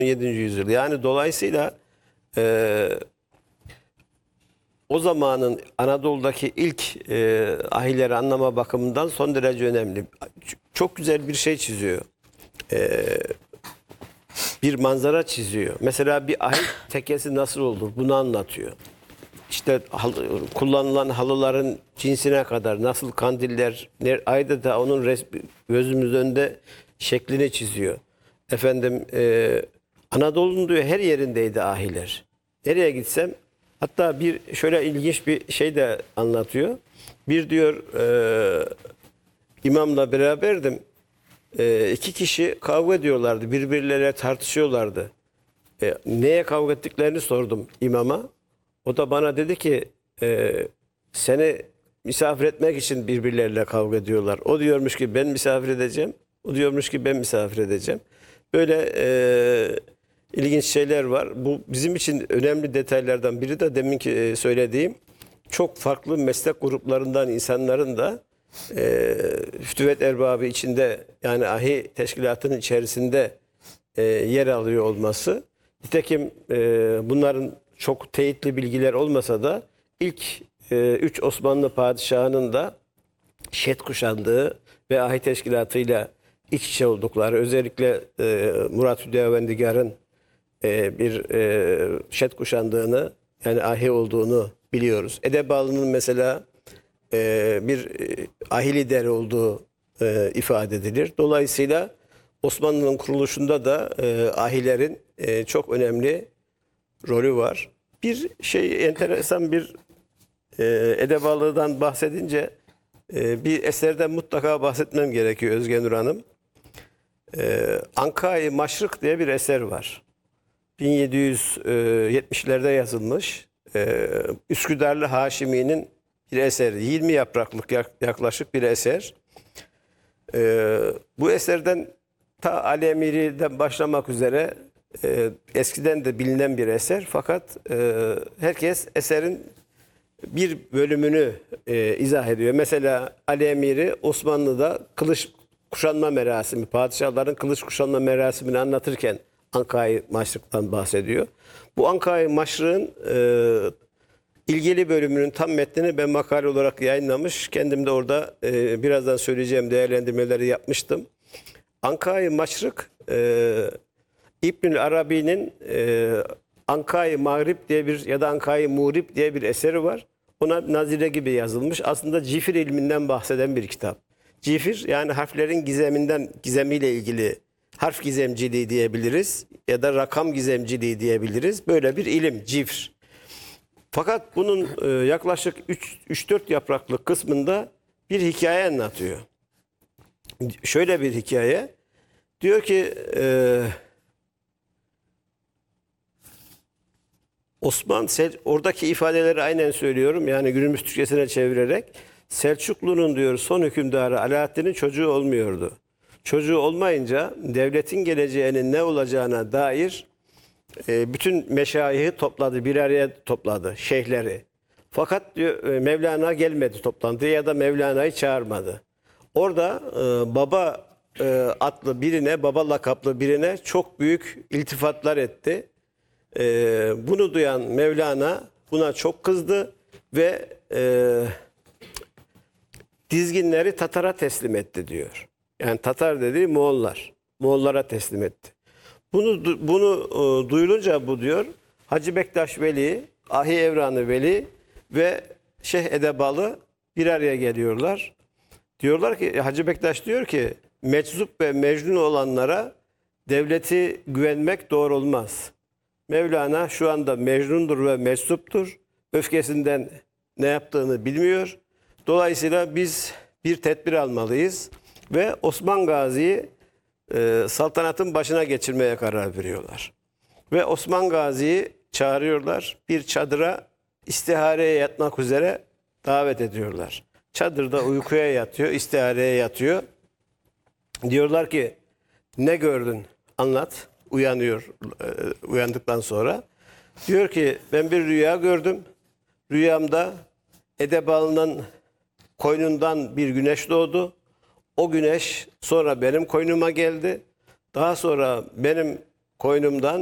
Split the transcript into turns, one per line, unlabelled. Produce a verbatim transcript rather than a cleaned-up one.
yedinci yüzyıl. Yani dolayısıyla e, o zamanın Anadolu'daki ilk e, ahileri anlama bakımından son derece önemli. Çok güzel bir şey çiziyor. E, bir manzara çiziyor. Mesela bir ahit tekesi nasıl olur? Bunu anlatıyor. İşte halı, kullanılan halıların cinsine kadar nasıl kandiller, ayda da onun resmi, gözümüz önünde şeklini çiziyor. Efendim e, Anadolu'nun diyor her yerindeydi ahiler. Nereye gitsem, hatta bir şöyle ilginç bir şey de anlatıyor. Bir diyor e, imamla beraberdim. E, iki kişi kavga ediyorlardı, birbirleriyle tartışıyorlardı. E, neye kavga ettiklerini sordum imama. O da bana dedi ki e, seni misafir etmek için birbirleriyle kavga ediyorlar. O diyormuş ki ben misafir edeceğim. O diyormuş ki ben misafir edeceğim. Böyle e, ilginç şeyler var. Bu bizim için önemli detaylardan biri de deminki e, söylediğim çok farklı meslek gruplarından insanların da e, fütüvet erbabı içinde, yani ahi teşkilatının içerisinde e, yer alıyor olması. Nitekim e, bunların çok teyitli bilgiler olmasa da ilk e, üç Osmanlı padişahının da şet kuşandığı ve ahi teşkilatıyla iç içe oldukları, özellikle e, Murat Hüdavendigar'ın e, bir e, şet kuşandığını, yani ahi olduğunu biliyoruz. Edebalı'nın mesela e, bir e, ahi lideri olduğu e, ifade edilir. Dolayısıyla Osmanlı'nın kuruluşunda da e, ahilerin e, çok önemli rolü var. Bir şey, enteresan bir e, Edebalı'dan bahsedince e, bir eserden mutlaka bahsetmem gerekiyor Özge Nur Hanım. E, Anka-i Maşrık diye bir eser var. bin yedi yüz yetmişlerde yazılmış. E, Üsküdarlı Haşimi'nin bir eseri. yirmi yapraklık yaklaşık bir eser. E, bu eserden ta Ali Emiri'den başlamak üzere e, eskiden de bilinen bir eser. Fakat e, herkes eserin bir bölümünü e, izah ediyor. Mesela Ali Emiri Osmanlı'da kılıç kuşanma merasimi, padişahların kılıç kuşanma merasimini anlatırken Anka-i Maşrık'tan bahsediyor. Bu Anka-i Maşrık'ın e, ilgili bölümünün tam metnini ben makale olarak yayınlamış. Kendim de orada e, birazdan söyleyeceğim değerlendirmeleri yapmıştım. Anka-i Maşrık e, İbnül Arabi'nin e, Anka-i Mağrib diye bir ya da Anka-i Muğrib diye bir eseri var. Ona nazire gibi yazılmış. Aslında cifir ilminden bahseden bir kitap. Cifir, yani harflerin gizeminden, gizemiyle ilgili harf gizemciliği diyebiliriz ya da rakam gizemciliği diyebiliriz. Böyle bir ilim, cifr. Fakat bunun e, yaklaşık üç dört yapraklık kısmında bir hikaye anlatıyor. Şöyle bir hikaye. Diyor ki e, Osman, oradaki ifadeleri aynen söylüyorum. Yani günümüz Türkçesine çevirerek. Selçuklu'nun diyor son hükümdarı Alaaddin'in çocuğu olmuyordu. Çocuğu olmayınca devletin geleceğinin ne olacağına dair e, bütün meşayihi topladı, bir araya topladı, şeyhleri. Fakat diyor, Mevlana gelmedi toplantıya ya da Mevlana'yı çağırmadı. Orada e, baba e, adlı birine, baba lakaplı birine çok büyük iltifatlar etti. E, bunu duyan Mevlana buna çok kızdı ve e, dizginleri Tatar'a teslim etti diyor. Yani Tatar dediği Moğollar. Moğollara teslim etti. Bunu bunu e, duyulunca bu diyor Hacı Bektaş Veli, Ahi Evranı Veli ve Şeyh Edebalı bir araya geliyorlar. Diyorlar ki, Hacı Bektaş diyor ki meczup ve mecnun olanlara devleti güvenmek doğru olmaz. Mevlana şu anda mecnundur ve meczuptur. Öfkesinden ne yaptığını bilmiyor. Dolayısıyla biz bir tedbir almalıyız ve Osman Gazi'yi e, saltanatın başına geçirmeye karar veriyorlar. Ve Osman Gazi'yi çağırıyorlar. Bir çadıra istihareye yatmak üzere davet ediyorlar. Çadırda uykuya yatıyor, istihareye yatıyor. Diyorlar ki ne gördün? Anlat. Uyanıyor e, uyandıktan sonra. Diyor ki ben bir rüya gördüm. Rüyamda Edebalı'nın koynundan bir güneş doğdu. O güneş sonra benim koynuma geldi. Daha sonra benim koynumdan